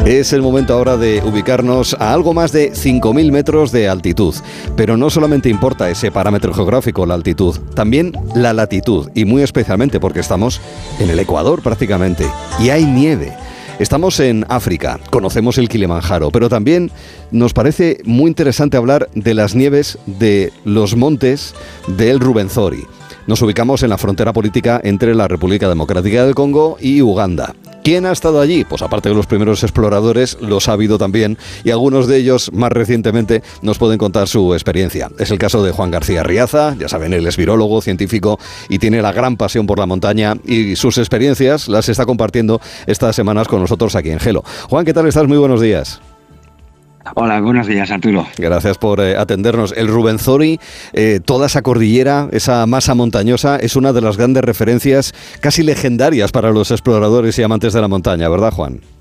Es el momento ahora de ubicarnos a algo más de 5.000 metros de altitud. Pero no solamente importa ese parámetro geográfico, la altitud, también la latitud, y muy especialmente porque estamos en el Ecuador prácticamente, y hay nieve. Estamos en África, conocemos el Kilimanjaro, pero también nos parece muy interesante hablar de las nieves de los montes del Rwenzori. Nos ubicamos en la frontera política entre la República Democrática del Congo y Uganda. ¿Quién ha estado allí? Pues aparte de los primeros exploradores, los ha habido también, y algunos de ellos, más recientemente, nos pueden contar su experiencia. Es el caso de Juan García Riaza, ya saben, él es virólogo, científico, y tiene la gran pasión por la montaña, y sus experiencias las está compartiendo estas semanas con nosotros aquí en Gelo. Juan, ¿qué tal estás? Muy buenos días. Hola, buenos días, Arturo. Gracias por atendernos. El Rwenzori, toda esa cordillera, esa masa montañosa, es una de las grandes referencias casi legendarias para los exploradores y amantes de la montaña, ¿verdad, Juan?